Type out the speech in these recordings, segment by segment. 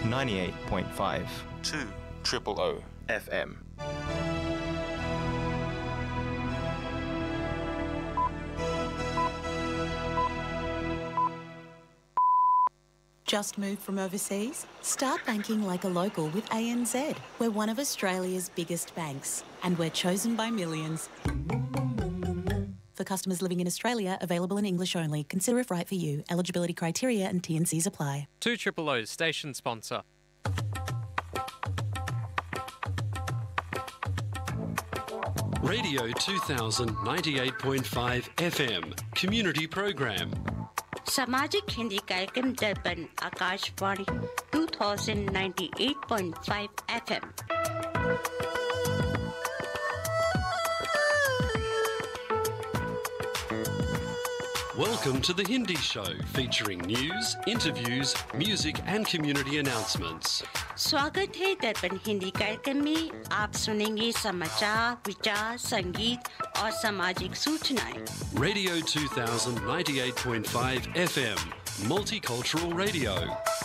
98.5 200 FM. Just moved from overseas? Start banking like a local with ANZ. We're one of Australia's biggest banks, and we're chosen by millions. For customers living in Australia, available in English only. Consider if right for you. Eligibility criteria and T&Cs apply. 200 station sponsor. Radio 2000 98.5 FM Community Program. सामाजिक हिंदी कार्यक्रम दर्पण Akashvani 2098.5 FM। Welcome to the Hindi Show, featuring news, interviews, music and community announcements. स्वागत है दर्पण हिंदी कार्यक्रम में। आप सुनेंगे समाचार, विचार, संगीत और सामाजिक सूचनाएं। Radio 2000 98.5 FM Multicultural Radio.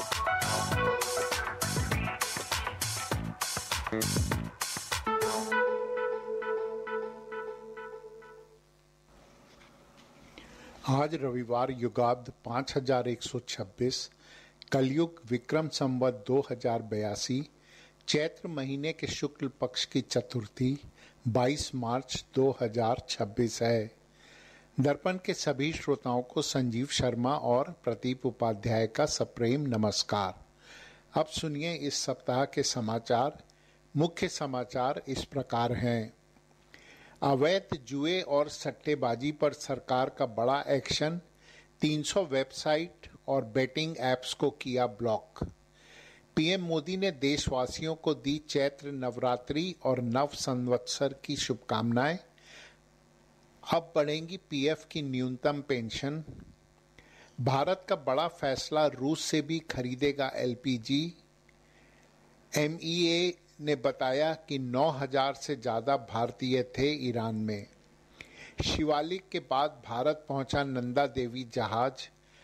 आज रविवार युगाब्द 5126 कलयुग विक्रम संवत 2082 चैत्र महीने के शुक्ल पक्ष की चतुर्थी 22 मार्च 2026 है। दर्पण के सभी श्रोताओं को संजीव शर्मा और प्रदीप उपाध्याय का सप्रेम नमस्कार। अब सुनिए इस सप्ताह के समाचार। मुख्य समाचार इस प्रकार हैं। अवैध जुए और सट्टेबाजी पर सरकार का बड़ा एक्शन, 300 वेबसाइट और बेटिंग ऐप्स को किया ब्लॉक। पीएम मोदी ने देशवासियों को दी चैत्र नवरात्रि और नव संवत्सर की शुभकामनाएं। अब बढ़ेंगी पीएफ की न्यूनतम पेंशन। भारत का बड़ा फैसला, रूस से भी खरीदेगा एलपीजी। एमईए ने बताया कि 9000 से ज्यादा भारतीय थे ईरान में। शिवालिक के बाद भारत पहुंचा नंदा देवी जहाज।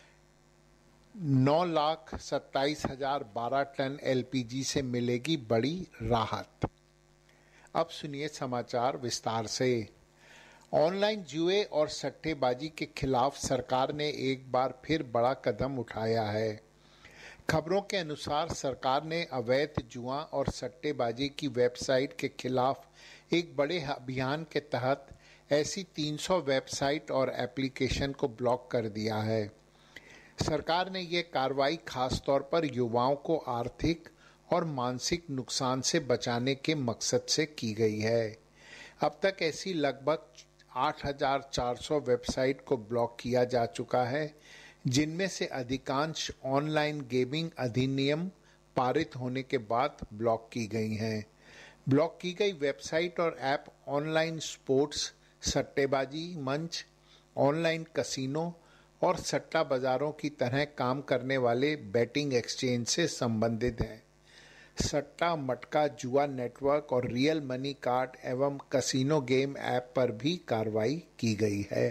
9,27,012 टन एलपीजी से मिलेगी बड़ी राहत। अब सुनिए समाचार विस्तार से। ऑनलाइन जुए और सट्टेबाजी के खिलाफ सरकार ने एक बार फिर बड़ा कदम उठाया है। खबरों के अनुसार सरकार ने अवैध जुआ और सट्टेबाजी की वेबसाइट के खिलाफ एक बड़े अभियान के तहत ऐसी 300 वेबसाइट और एप्लीकेशन को ब्लॉक कर दिया है। सरकार ने ये कार्रवाई खासतौर पर युवाओं को आर्थिक और मानसिक नुकसान से बचाने के मकसद से की गई है। अब तक ऐसी लगभग 8,400 वेबसाइट को ब्लॉक किया जा चुका है, जिनमें से अधिकांश ऑनलाइन गेमिंग अधिनियम पारित होने के बाद ब्लॉक की गई हैं। ब्लॉक की गई वेबसाइट और ऐप ऑनलाइन स्पोर्ट्स, सट्टेबाजी मंच, ऑनलाइन कसिनो और सट्टा बाजारों की तरह काम करने वाले बेटिंग एक्सचेंज से संबंधित हैं। सट्टा, मटका, जुआ नेटवर्क और रियल मनी कार्ड एवं कसिनो गेम ऐप पर भी कार्रवाई की गई है।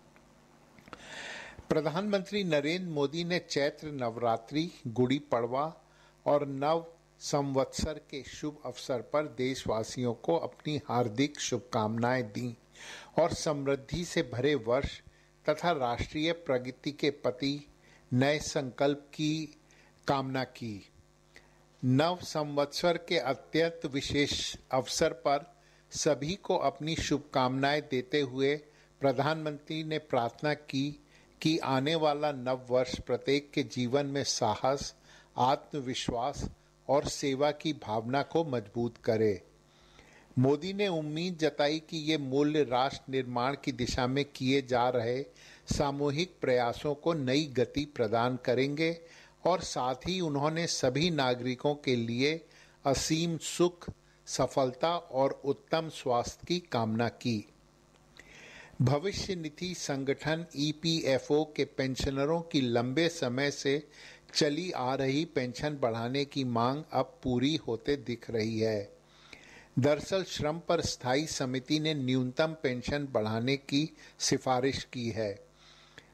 प्रधानमंत्री नरेंद्र मोदी ने चैत्र नवरात्रि, गुड़ी पड़वा और नव संवत्सर के शुभ अवसर पर देशवासियों को अपनी हार्दिक शुभकामनाएं दी और समृद्धि से भरे वर्ष तथा राष्ट्रीय प्रगति के प्रति नए संकल्प की कामना की। नव संवत्सर के अत्यंत विशेष अवसर पर सभी को अपनी शुभकामनाएं देते हुए प्रधानमंत्री ने प्रार्थना की कि आने वाला नव वर्ष प्रत्येक के जीवन में साहस, आत्मविश्वास और सेवा की भावना को मजबूत करे। मोदी ने उम्मीद जताई कि ये मूल्य राष्ट्र निर्माण की दिशा में किए जा रहे सामूहिक प्रयासों को नई गति प्रदान करेंगे और साथ ही उन्होंने सभी नागरिकों के लिए असीम सुख, सफलता और उत्तम स्वास्थ्य की कामना की। भविष्य निधि संगठन ईपीएफओ के पेंशनरों की लंबे समय से चली आ रही पेंशन बढ़ाने की मांग अब पूरी होते दिख रही है। दरअसल श्रम पर स्थायी समिति ने न्यूनतम पेंशन बढ़ाने की सिफारिश की है।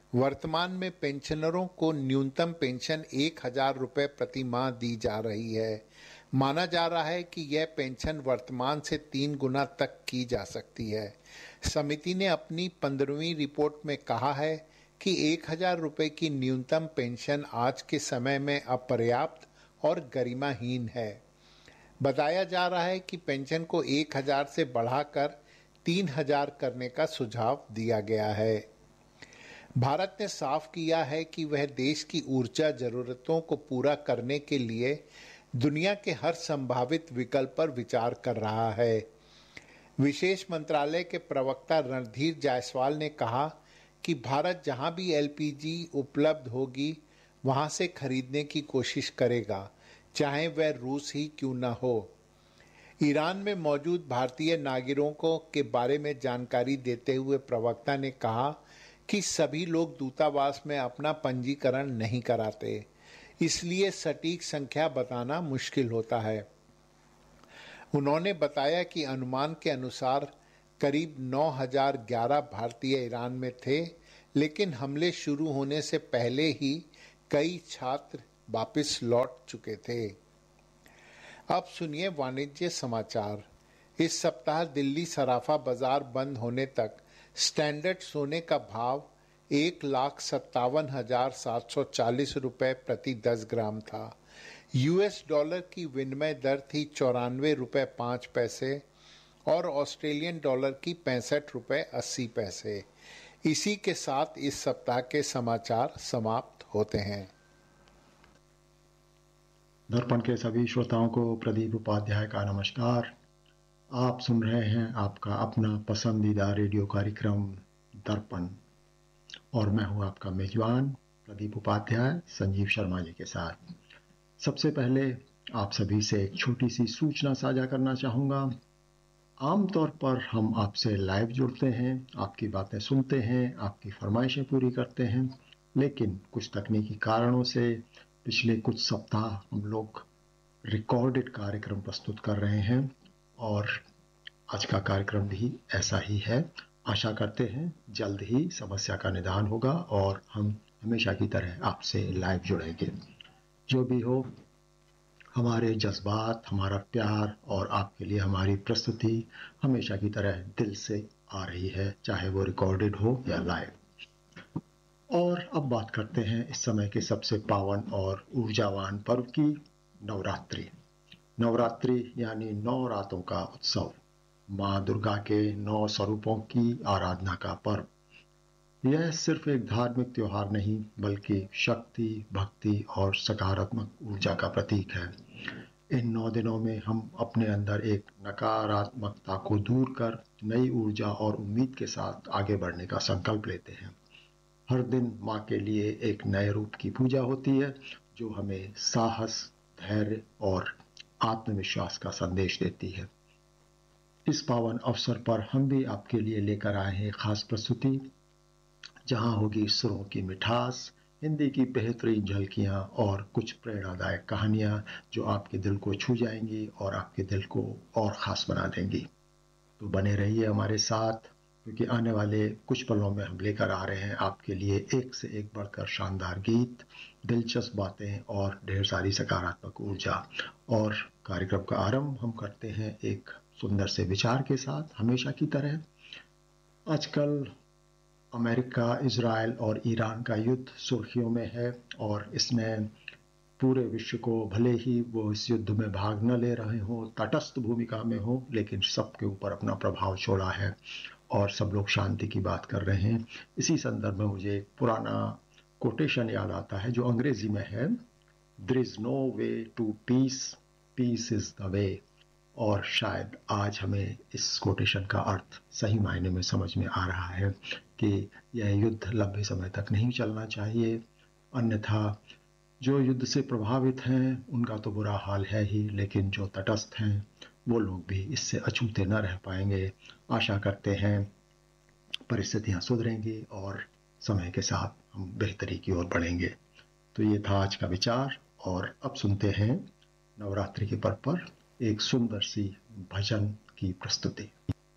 वर्तमान में पेंशनरों को न्यूनतम पेंशन 1,000 रुपये प्रति माह दी जा रही है। माना जा रहा है कि यह पेंशन वर्तमान से 3 गुना तक की जा सकती है। समिति ने अपनी 15वीं रिपोर्ट में कहा है कि 1,000 रुपये की न्यूनतम पेंशन आज के समय में अपर्याप्त और गरिमाहीन है। बताया जा रहा है कि पेंशन को 1,000 से बढ़ाकर 3,000 करने का सुझाव दिया गया है। भारत ने साफ किया है कि वह देश की ऊर्जा जरूरतों को पूरा करने के लिए दुनिया के हर संभावित विकल्प पर विचार कर रहा है। विशेष मंत्रालय के प्रवक्ता रणधीर जायसवाल ने कहा कि भारत जहां भी एलपीजी उपलब्ध होगी वहां से खरीदने की कोशिश करेगा, चाहे वह रूस ही क्यों न हो। ईरान में मौजूद भारतीय नागरिकों के बारे में जानकारी देते हुए प्रवक्ता ने कहा कि सभी लोग दूतावास में अपना पंजीकरण नहीं कराते, इसलिए सटीक संख्या बताना मुश्किल होता है। उन्होंने बताया कि अनुमान के अनुसार करीब 9,011 भारतीय ईरान में थे, लेकिन हमले शुरू होने से पहले ही कई छात्र वापस लौट चुके थे। अब सुनिए वाणिज्य समाचार। इस सप्ताह दिल्ली सराफा बाजार बंद होने तक स्टैंडर्ड सोने का भाव 1,57,740 रुपये प्रति 10 ग्राम था। यूएस डॉलर की विनिमय दर थी 94 रुपये 5 पैसे और ऑस्ट्रेलियन डॉलर की 65 रुपये 80 पैसे। इसी के साथ इस सप्ताह के समाचार समाप्त होते हैं। दर्पण के सभी श्रोताओं को प्रदीप उपाध्याय का नमस्कार। आप सुन रहे हैं आपका अपना पसंदीदा रेडियो कार्यक्रम दर्पण और मैं हूं आपका मेजबान प्रदीप उपाध्याय संजीव शर्मा जी के साथ। सबसे पहले आप सभी से एक छोटी सी सूचना साझा करना चाहूँगा। आमतौर पर हम आपसे लाइव जुड़ते हैं, आपकी बातें सुनते हैं, आपकी फरमाइशें पूरी करते हैं, लेकिन कुछ तकनीकी कारणों से पिछले कुछ सप्ताह हम लोग रिकॉर्डेड कार्यक्रम प्रस्तुत कर रहे हैं और आज का कार्यक्रम भी ऐसा ही है। आशा करते हैं जल्द ही समस्या का निदान होगा और हम हमेशा की तरह आपसे लाइव जुड़ेंगे। जो भी हो, हमारे जज्बात, हमारा प्यार और आपके लिए हमारी प्रस्तुति हमेशा की तरह दिल से आ रही है, चाहे वो रिकॉर्डेड हो या लाइव। और अब बात करते हैं इस समय के सबसे पावन और ऊर्जावान पर्व की, नवरात्रि। नवरात्रि यानी 9 रातों का उत्सव, माँ दुर्गा के 9 स्वरूपों की आराधना का पर्व। यह सिर्फ एक धार्मिक त्योहार नहीं बल्कि शक्ति, भक्ति और सकारात्मक ऊर्जा का प्रतीक है। इन 9 दिनों में हम अपने अंदर एक नकारात्मकता को दूर कर नई ऊर्जा और उम्मीद के साथ आगे बढ़ने का संकल्प लेते हैं। हर दिन माँ के लिए एक नए रूप की पूजा होती है जो हमें साहस, धैर्य और आत्मविश्वास का संदेश देती है। इस पावन अवसर पर हम भी आपके लिए लेकर आए हैं खास प्रस्तुति, जहां होगी सुरों की मिठास, हिंदी की बेहतरीन झलकियां और कुछ प्रेरणादायक कहानियां जो आपके दिल को छू जाएंगी और आपके दिल को और ख़ास बना देंगी। तो बने रहिए हमारे साथ, क्योंकि आने वाले कुछ पलों में हम लेकर आ रहे हैं आपके लिए एक से एक बढ़कर शानदार गीत, दिलचस्प बातें और ढेर सारी सकारात्मक ऊर्जा। और कार्यक्रम का आरंभ हम करते हैं एक सुंदर से विचार के साथ, हमेशा की तरह। आजकल अमेरिका, इजराइल और ईरान का युद्ध सुर्खियों में है और इसने पूरे विश्व को, भले ही वो इस युद्ध में भाग न ले रहे हों, तटस्थ भूमिका में हो, लेकिन सबके ऊपर अपना प्रभाव छोड़ा है और सब लोग शांति की बात कर रहे हैं। इसी संदर्भ में मुझे एक पुराना कोटेशन याद आता है जो अंग्रेजी में है, there is no way to piece, piece is the way. और शायद आज हमें इस कोटेशन का अर्थ सही मायने में समझ में आ रहा है कि यह युद्ध लंबे समय तक नहीं चलना चाहिए, अन्यथा जो युद्ध से प्रभावित हैं उनका तो बुरा हाल है ही, लेकिन जो तटस्थ हैं वो लोग भी इससे अछूते न रह पाएंगे। आशा करते हैं परिस्थितियां सुधरेंगी और समय के साथ हम बेहतरी की ओर बढ़ेंगे। तो ये था आज का विचार और अब सुनते हैं नवरात्रि के पर्व पर एक सुंदर सी भजन की प्रस्तुति।